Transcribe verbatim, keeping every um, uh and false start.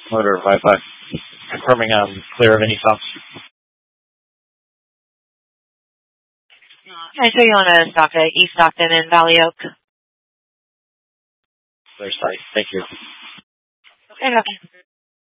motor Wi-Fi. Confirming I'm clear of any stops. I show you on a stop at East Stockton and Valley Oak. Clear site. Thank you. Okay, okay.